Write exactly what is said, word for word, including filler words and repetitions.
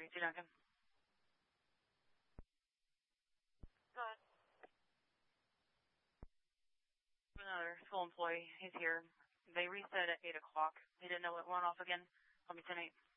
thirty-two Duncan. Go ahead. Another school employee. He's here. They reset at eight o'clock. He didn't know it went off again. Call me ten eight.